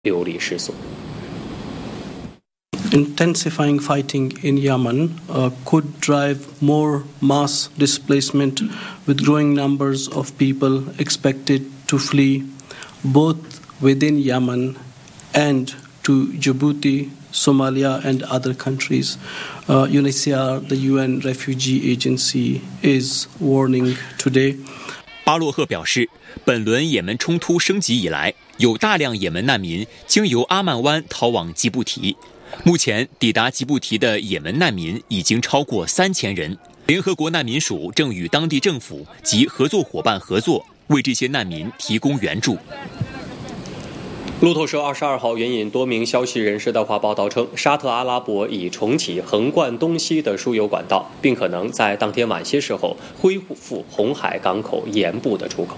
流离失所。 Intensifying fighting in Yemen could drive more mass displacement, with growing numbers of people expected to flee both within Yemen and to Djibouti, Somalia and other countries. UNHCR, the UN Refugee Agency, is warning today. 巴洛赫表示，本轮也门冲突升级以来，有大量也门难民经由阿曼湾逃往吉布提。目前抵达吉布提的也门难民已经超过3000人。联合国难民署正与当地政府及合作伙伴合作，为这些难民提供援助。 路透社22号援引多名消息人士的话报道称，沙特阿拉伯已重启横贯东西的输油管道，并可能在当天晚些时候恢复红海港口沿部的出口。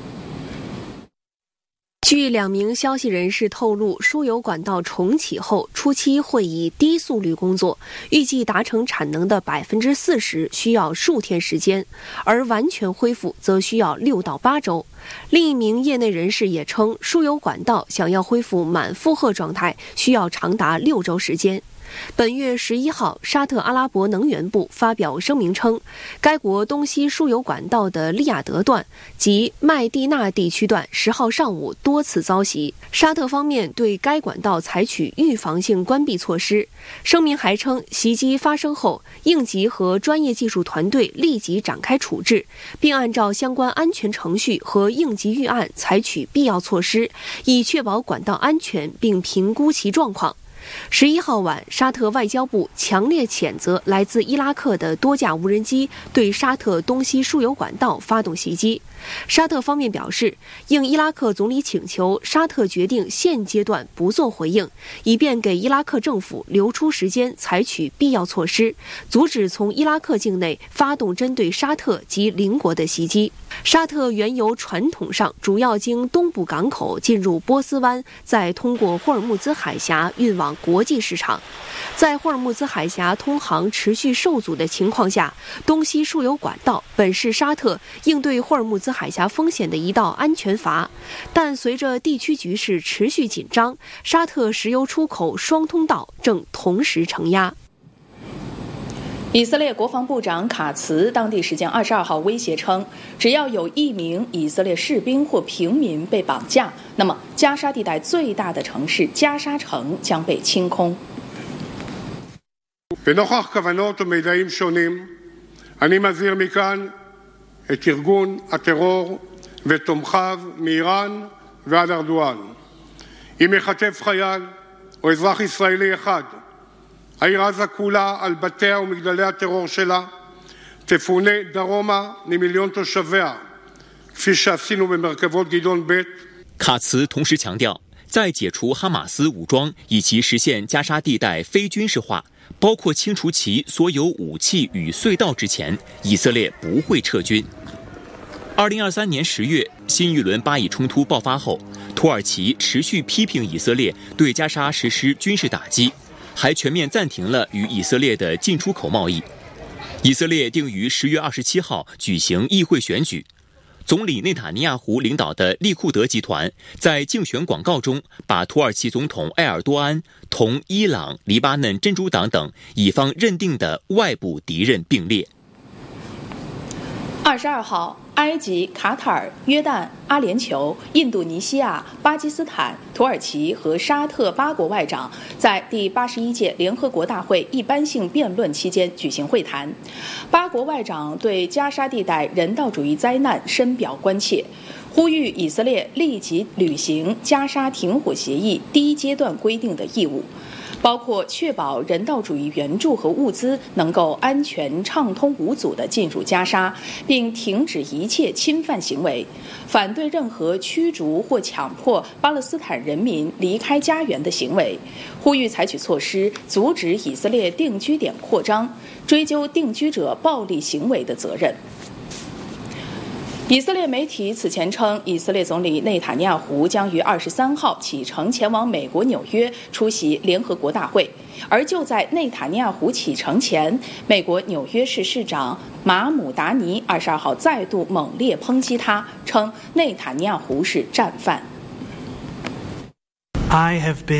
据2名消息人士透露，输油管道重启后，初期会以低速率工作，预计达成产能的40%需要数天时间，而完全恢复则需要6到8周。另一名业内人士也称，输油管道想要恢复满负荷状态，需要长达6周时间。本月11号，沙特阿拉伯能源部发表声明称，该国东西输油管道的利雅得段及麦地那地区段10号上午多次遭袭，沙特方面对该管道采取预防性关闭措施。声明还称，袭击发生后，应急和专业技术团队立即展开处置，并按照相关安全程序和应急预案采取必要措施，以确保管道安全并评估其状况。11号晚，沙特外交部强烈谴责来自伊拉克的多架无人机对沙特东西输油管道发动袭击。沙特方面表示，应伊拉克总理请求，沙特决定现阶段不做回应，以便给伊拉克政府留出时间采取必要措施，阻止从伊拉克境内发动针对沙特及邻国的袭击。沙特原油传统上主要经东部港口进入波斯湾，再通过霍尔木兹海峡运往国际市场。在霍尔木兹海峡通航持续受阻的情况下，东西输油管道本是沙特应对霍尔木兹海峡风险的一道安全阀，但随着地区局势持续紧张，沙特石油出口双通道正同时承压。 以色列国防部长卡茨当地时间22号威胁称，只要有1名以色列士兵或平民被绑架，那么加沙地带最大的城市加沙城将被清空。 ונוכח כוונות ומידעים שונים, אני מזהיר מכאן את ארגון הטרור ותומכיו מאיראן ועד ארדואן. אם יחטף חייל או אזרח ישראלי אחד, העיר עזה כולה על בתיה ומגדלי הטרור שלה תפונה דרומה ממיליון תושביה, כפי שעשינו במרכבות גדעון ב'. 卡茨同时强调，在解除哈马斯武装以及实现加沙地带非军事化，包括清除其所有武器与隧道之前，以色列不会撤军。2023年10月，新一轮巴以冲突爆发后，土耳其持续批评以色列对加沙实施军事打击，还全面暂停了与以色列的进出口贸易。以色列定于10月27号举行议会选举。总理内塔尼亚胡领导的利库德集团在竞选广告中，把土耳其总统埃尔多安同伊朗、黎巴嫩真主党等以方认定的外部敌人并列。 22号，埃及、卡塔尔、约旦、阿联酋、印度尼西亚、巴基斯坦、土耳其和沙特8国外长在第81届联合国大会一般性辩论期间举行会谈。8国外长对加沙地带人道主义灾难深表关切，呼吁以色列立即履行加沙停火协议第1阶段规定的义务，包括确保人道主义援助和物资能够安全畅通无阻地进入加沙，并停止一切侵犯行为，反对任何驱逐或强迫巴勒斯坦人民离开家园的行为，呼吁采取措施阻止以色列定居点扩张，追究定居者暴力行为的责任。以色列媒体此前称，以色列总理内塔尼亚胡将于23号启程前往美国纽约出席联合国大会。而就在内塔尼亚胡启程前，美国纽约市市长马姆达尼22号再度猛烈抨击他，称内塔尼亚胡是战犯。